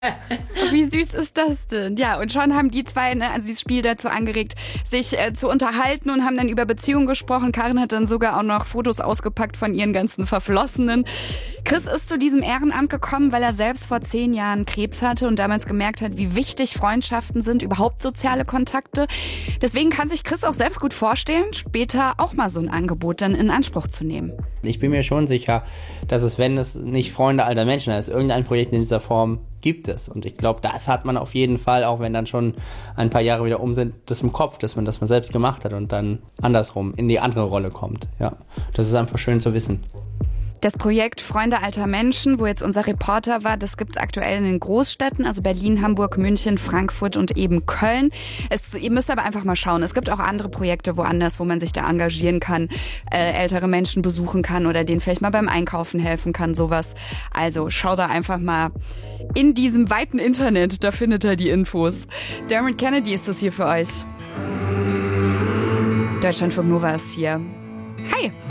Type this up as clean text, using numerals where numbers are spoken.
Wie süß ist das denn? Ja, und schon haben die zwei, ne, also dieses Spiel dazu angeregt, sich zu unterhalten und haben dann über Beziehungen gesprochen. Karin hat dann sogar auch noch Fotos ausgepackt von ihren ganzen Verflossenen. Chris ist zu diesem Ehrenamt gekommen, weil er selbst vor 10 Jahren Krebs hatte und damals gemerkt hat, wie wichtig Freundschaften sind, überhaupt soziale Kontakte. Deswegen kann sich Chris auch selbst gut vorstellen, später auch mal so ein Angebot dann in Anspruch zu nehmen. Ich bin mir schon sicher, dass es, wenn es nicht Freunde alter Menschen ist, irgendein Projekt in dieser Form gibt es. Und ich glaube, das hat man auf jeden Fall, auch wenn dann schon ein paar Jahre wieder um sind, das im Kopf, dass man das mal selbst gemacht hat und dann andersrum in die andere Rolle kommt. Ja, das ist einfach schön zu wissen. Das Projekt Freunde alter Menschen, wo jetzt unser Reporter war, das gibt's aktuell in den Großstädten, also Berlin, Hamburg, München, Frankfurt und eben Köln. Ihr müsst aber einfach mal schauen. Es gibt auch andere Projekte woanders, wo man sich da engagieren kann, ältere Menschen besuchen kann oder denen vielleicht mal beim Einkaufen helfen kann, sowas. Also schau da einfach mal in diesem weiten Internet, da findet ihr die Infos. Dermot Kennedy ist das hier für euch. Deutschlandfunk Nova ist hier. Hi!